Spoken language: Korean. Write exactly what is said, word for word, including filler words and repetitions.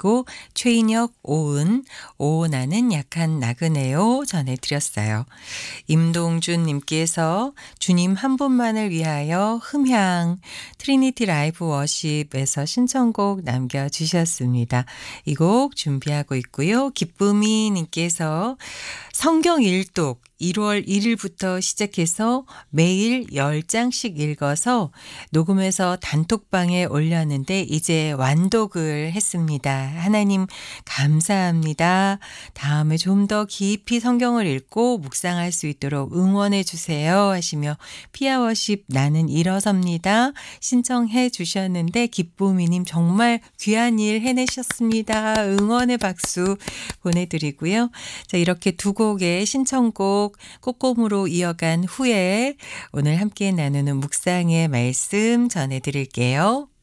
그리고 최인혁, 오은, 오은하는 약한 나그네요 전해드렸어요. 임동준 님께서 주님 한 분만을 위하여 흠향 트리니티 라이브 워십에서 신청곡 남겨주셨습니다. 이 곡 준비하고 있고요. 기쁨이 님께서 성경 일독 일월 일일부터 시작해서 매일 열 장씩 읽어서 녹음해서 단톡방에 올렸는데 이제 완독을 했습니다. 하나님 감사합니다. 다음에 좀 더 깊이 성경을 읽고 묵상할 수 있도록 응원해 주세요 하시며 피아워십 나는 일어섭니다 신청해 주셨는데 기쁨이님 정말 귀한 일 해내셨습니다. 응원의 박수 보내드리고요. 자, 이렇게 두 곡의 신청곡 꽃꼼으로 이어간 후에 오늘 함께 나누는 묵상의 말씀 전해드릴게요.